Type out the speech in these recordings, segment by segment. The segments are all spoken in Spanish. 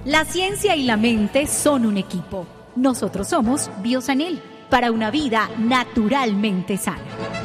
La ciencia y la mente son un equipo. Nosotros somos Biosanel, para una vida naturalmente sana.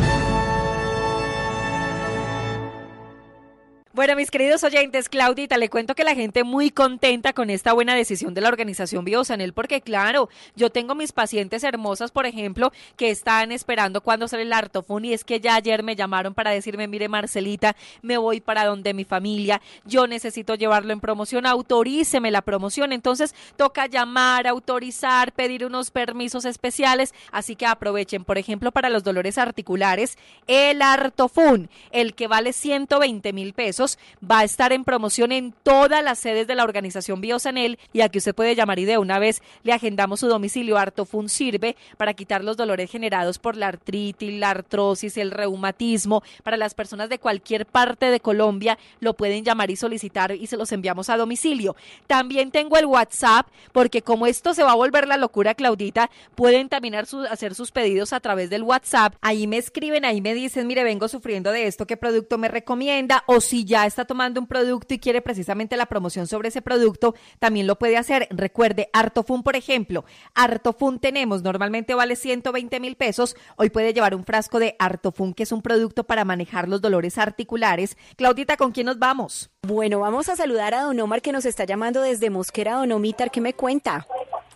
Bueno, mis queridos oyentes, Claudita, le cuento que la gente muy contenta con esta buena decisión de la organización Biosanel, porque claro, yo tengo mis pacientes hermosas, por ejemplo, que están esperando cuándo sale el Artofun, y es que ya ayer me llamaron para decirme, mire Marcelita, me voy para donde mi familia, yo necesito llevarlo en promoción, autoríceme la promoción, entonces toca llamar, autorizar, pedir unos permisos especiales, así que aprovechen, por ejemplo, para los dolores articulares, el Artofun, el que vale 120,000 pesos, va a estar en promoción en todas las sedes de la organización Biosanel, y aquí usted puede llamar y de una vez le agendamos su domicilio. Artofun sirve para quitar los dolores generados por la artritis, la artrosis, el reumatismo. Para las personas de cualquier parte de Colombia lo pueden llamar y solicitar y se los enviamos a domicilio. También tengo el WhatsApp, porque como esto se va a volver la locura, Claudita, pueden también hacer sus pedidos a través del WhatsApp. Ahí me escriben, ahí me dicen, mire, vengo sufriendo de esto, ¿qué producto me recomienda? O si ya está tomando un producto y quiere precisamente la promoción sobre ese producto, también lo puede hacer. Recuerde, Artofun, por ejemplo, Artofun tenemos, normalmente vale 120,000 pesos, hoy puede llevar un frasco de Artofun, que es un producto para manejar los dolores articulares. Claudita, ¿con quién nos vamos? Bueno, vamos a saludar a don Omar, que nos está llamando desde Mosquera. Don Omar, ¿qué me cuenta?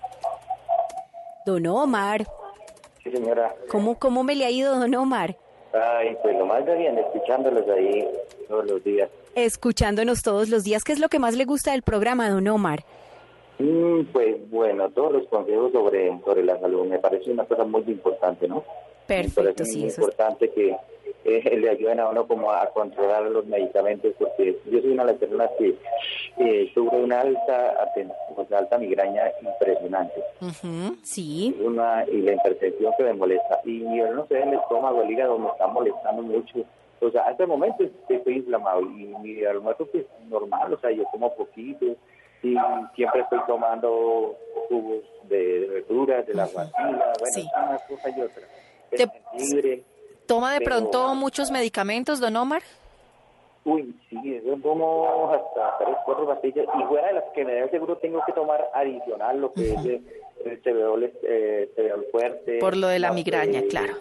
Don Omar. Sí, señora. ¿Cómo me le ha ido, don Omar? Ay, pues lo más de bien, escuchándolos ahí todos los días. Escuchándonos todos los días. ¿Qué es lo que más le gusta del programa, don Omar? Pues bueno, todos los consejos sobre la salud me parece una cosa muy importante, ¿no? Perfecto, sí. Es muy importante que le ayuden a uno como a controlar los medicamentos, porque yo soy una de las personas que sufre una alta migraña impresionante. Sí. Y la hipertensión que me molesta. Y yo no sé, el estómago, el hígado me está molestando mucho. O sea, hasta el momento estoy inflamado y mi almuerzo pues normal, o sea, yo como poquito y siempre estoy tomando jugos de verduras, de la guatila, bueno, sí, una cosa y otra. Libre. ¿Toma de pronto muchos medicamentos, don Omar? Uy, sí, yo tomo hasta 3, 4 pastillas, y fuera de las que me da seguro tengo que tomar adicional lo que es el cebeol fuerte. Por lo de la migraña, claro.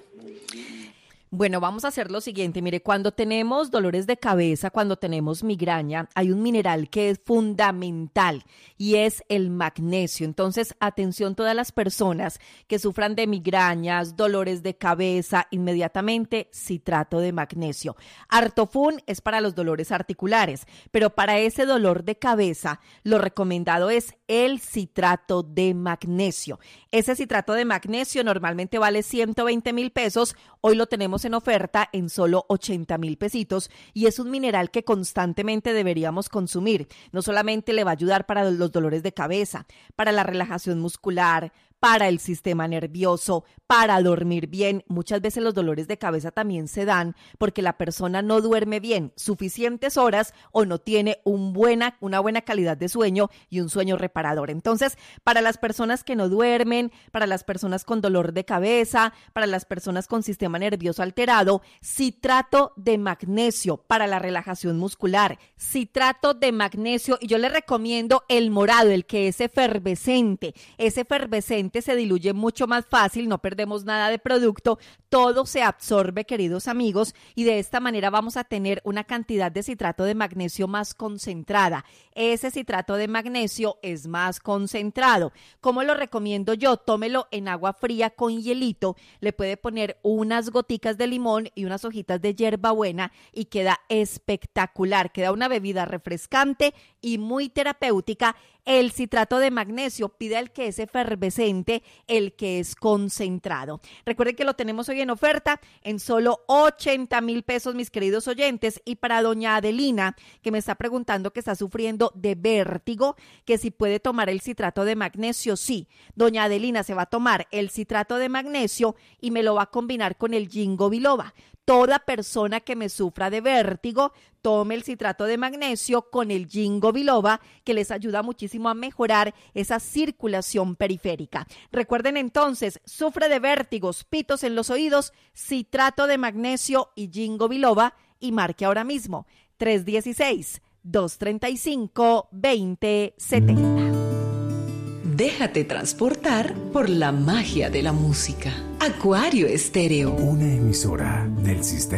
Bueno, vamos a hacer lo siguiente. Mire, cuando tenemos dolores de cabeza, cuando tenemos migraña, hay un mineral que es fundamental y es el magnesio. Entonces, atención todas las personas que sufran de migrañas, dolores de cabeza, inmediatamente citrato de magnesio. Artofun es para los dolores articulares, pero para ese dolor de cabeza, lo recomendado es el citrato de magnesio. Ese citrato de magnesio normalmente vale 120,000 pesos. Hoy lo tenemos en oferta en solo 80,000 pesitos, y es un mineral que constantemente deberíamos consumir. No solamente le va a ayudar para los dolores de cabeza, para la relajación muscular, para el sistema nervioso, para dormir bien. Muchas veces los dolores de cabeza también se dan porque la persona no duerme bien suficientes horas o no tiene una buena calidad de sueño y un sueño reparador. Entonces, para las personas que no duermen, para las personas con dolor de cabeza, para las personas con sistema nervioso alterado, citrato de magnesio para la relajación muscular, citrato de magnesio, y yo le recomiendo el morado, el que es efervescente. Ese efervescente se diluye mucho más fácil, no perdemos nada de producto, todo se absorbe, queridos amigos, y de esta manera vamos a tener una cantidad de citrato de magnesio más concentrada. Ese citrato de magnesio es más concentrado. ¿Cómo lo recomiendo yo? Tómelo en agua fría con hielito, le puede poner unas goticas de limón y unas hojitas de hierbabuena y queda espectacular, queda una bebida refrescante y muy terapéutica. El citrato de magnesio, pida el que es efervescente, el que es concentrado. Recuerden que lo tenemos hoy en oferta en solo 80,000 pesos, mis queridos oyentes. Y para doña Adelina, que me está preguntando que está sufriendo de vértigo, que si puede tomar el citrato de magnesio, sí. Doña Adelina se va a tomar el citrato de magnesio y me lo va a combinar con el ginkgo biloba. Toda persona que me sufra de vértigo, tome el citrato de magnesio con el ginkgo biloba, que les ayuda muchísimo a mejorar esa circulación periférica. Recuerden entonces, sufre de vértigos, pitos en los oídos, citrato de magnesio y ginkgo biloba, y marque ahora mismo 316-235-2070. Déjate transportar por la magia de la música. Acuario Estéreo. Una emisora del sistema